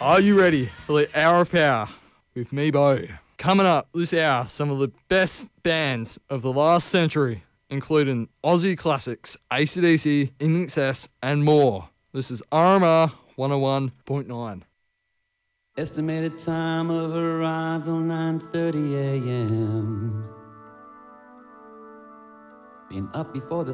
Are you ready for the Hour of Power with me, Bo? Coming up this hour, some of the best bands of the last century, including Aussie classics, AC/DC, INXS, and more. This is RMR 101.9. Estimated time of arrival 9:30 a.m. Been up before the